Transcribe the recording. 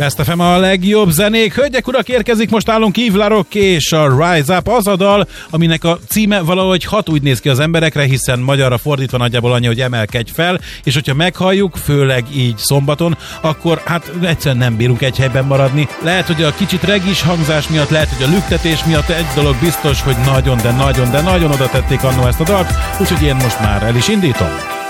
Best FM a legjobb zenék. Hölgyek, urak, érkezik most nálunk Yves Larock és a Rise Up, az a dal, aminek a címe valahogy hat úgy néz ki az emberekre, hiszen magyarra fordítva nagyjából annyi, hogy emelkedj fel, és hogyha meghalljuk, főleg így szombaton, akkor hát egyszerűen nem bírunk egy helyben maradni. Lehet, hogy a kicsit regis hangzás miatt, lehet, hogy a lüktetés miatt, egy dolog biztos, hogy nagyon oda tették annó ezt a dalt, úgyhogy én most már el is indítom.